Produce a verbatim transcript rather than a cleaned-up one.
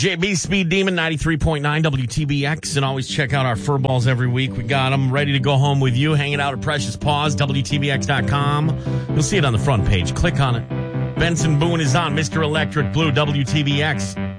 J B Speed Demon, ninety-three point nine W T B X, and always check out our fur balls every week. We got them ready to go home with you, hanging out at Precious Paws, W T B X dot com. You'll see it on the front page. Click on it. Benson Boone is on Mister Electric Blue, W T B X.